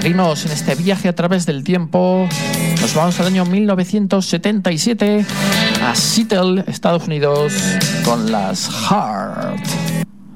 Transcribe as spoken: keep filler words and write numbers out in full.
Seguimos en este viaje a través del tiempo. Nos vamos al año mil novecientos setenta y siete a Seattle, Estados Unidos, con las Heart.